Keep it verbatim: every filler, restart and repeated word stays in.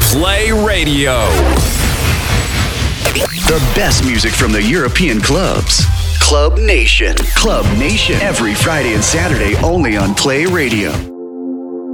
Play Radio. The best music from the European clubs. Club Nation. Club Nation. Every Friday and Saturday only on Play Radio.